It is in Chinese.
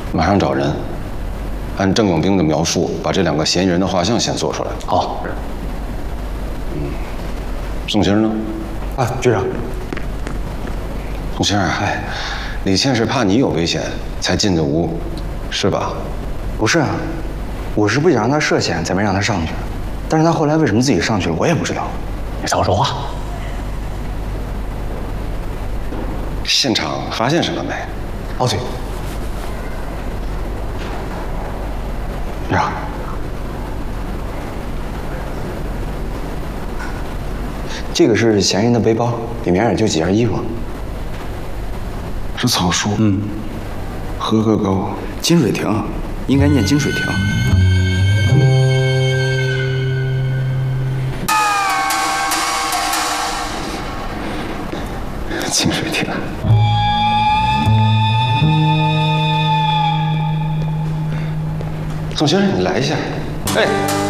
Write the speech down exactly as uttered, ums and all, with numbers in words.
马上找人，按郑永兵的描述，把这两个嫌疑人的画像先做出来。 好。 嗯，宋星呢？ 啊，局长。 宋星啊，哎，李倩是怕你有危险才进的屋，是吧？ 不是啊，我是不想让他涉险，才没让他上去。但是他后来为什么自己上去了，我也不知道。 你少说话。 现场发现什么没？ 哦对，局长，这个是嫌疑人的背包，里面也就几件衣服。 是草书。 嗯。 和歌高。 金水亭，应该念金水亭。 金水亭。宋先生，你来一下。哎。